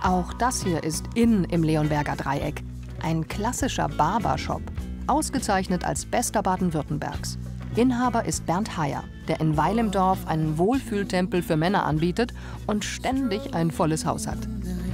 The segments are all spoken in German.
Auch das hier ist im Leonberger Dreieck. Ein klassischer Barbershop, ausgezeichnet als bester Baden-Württembergs. Inhaber ist Bernd Heyer, der in Weil im Dorf einen Wohlfühltempel für Männer anbietet und ständig ein volles Haus hat.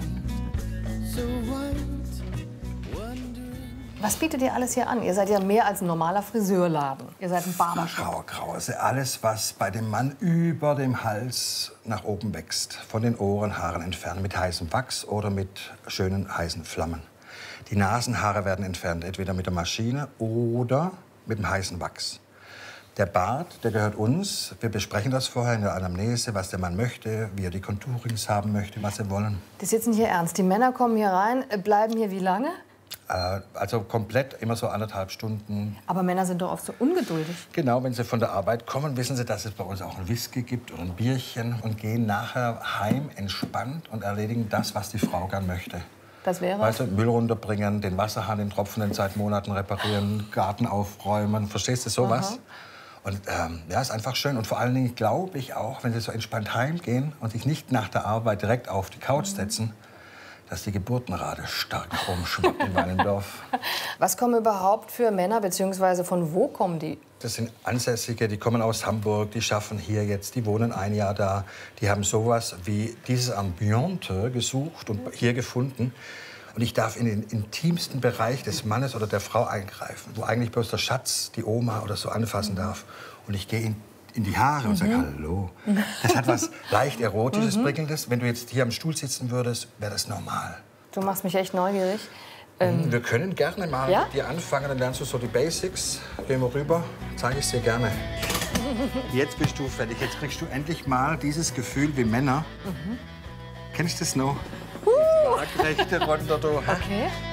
Was bietet ihr alles hier an? Ihr seid ja mehr als ein normaler Friseurladen. Ihr seid ein Barbershop. Grau. Also alles, was bei dem Mann über dem Hals nach oben wächst. Von den Ohren, Haaren entfernen mit heißem Wachs oder mit schönen heißen Flammen. Die Nasenhaare werden entfernt, entweder mit der Maschine oder mit dem heißen Wachs. Der Bart, der gehört uns. Wir besprechen das vorher in der Anamnese, was der Mann möchte, wie er die Konturings haben möchte, was sie wollen. Das ist jetzt nicht hier ernst. Die Männer kommen hier rein, bleiben hier wie lange? Also komplett immer so 1,5 Stunden. Aber Männer sind doch oft so ungeduldig. Genau, wenn sie von der Arbeit kommen, wissen sie, dass es bei uns auch ein Whisky gibt oder ein Bierchen und gehen nachher heim entspannt und erledigen das, was die Frau gern möchte. Das wäre? Weißt du, Müll runterbringen, den Wasserhahn, den tropfenden seit Monaten reparieren, Garten aufräumen, verstehst du sowas? Und ja, ist einfach schön. Und vor allen Dingen glaube ich auch, wenn sie so entspannt heimgehen und sich nicht nach der Arbeit direkt auf die Couch setzen, dass die Geburtenrate stark nach oben schwappt in meinem Dorf. Was kommen überhaupt für Männer, beziehungsweise von wo kommen die? Das sind Ansässige, die kommen aus Hamburg, die schaffen hier jetzt, die wohnen ein Jahr da. Die haben sowas wie dieses Ambiente gesucht und hier gefunden. Und ich darf in den intimsten Bereich des Mannes oder der Frau eingreifen, wo eigentlich bloß der Schatz, die Oma oder so anfassen darf. Und ich gehe in die Haare und sage, hallo. Das hat was leicht Erotisches, Prickelndes. Wenn du jetzt hier am Stuhl sitzen würdest, wäre das normal. Du machst mich echt neugierig. Wir können gerne mal mit dir anfangen, dann lernst du so die Basics. Gehen wir rüber, zeige ich dir gerne. Jetzt bist du fertig. Jetzt kriegst du endlich mal dieses Gefühl wie Männer. Kennst du das noch? Waagrechte runter, du. Okay.